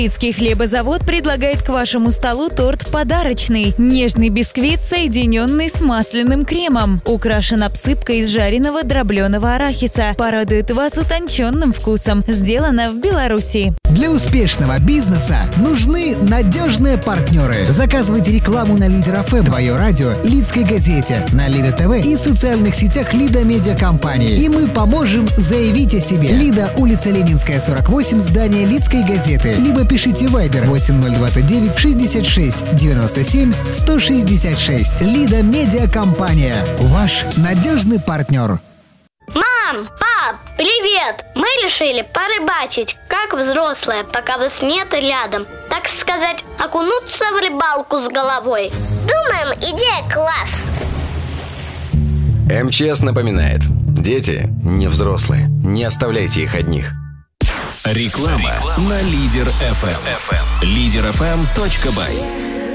Лидский хлебозавод предлагает к вашему столу торт подарочный. Нежный бисквит, соединенный с масляным кремом. Украшен обсыпкой из жареного дробленого арахиса. Порадует вас утонченным вкусом. Сделано в Беларуси. Для успешного бизнеса нужны надежные партнеры. Заказывайте рекламу на Лидер ФМ, Твое радио, Лидской газете, на Лида ТВ и социальных сетях Лида Медиа Компании. И мы поможем заявить о себе. Лида, улица Ленинская, 48, здание Лидской газеты. Либо пишите в Viber 8029 66 97 166. Лида Медиа Компания. Ваш надежный партнер. Мам, пап, привет! Мы решили порыбачить, как взрослые, пока вас нет рядом. Так сказать, окунуться в рыбалку с головой. Думаем, идея класс. МЧС напоминает: дети не взрослые, не оставляйте их одних. Реклама на Лидер ФМ. Лидерфм.бай.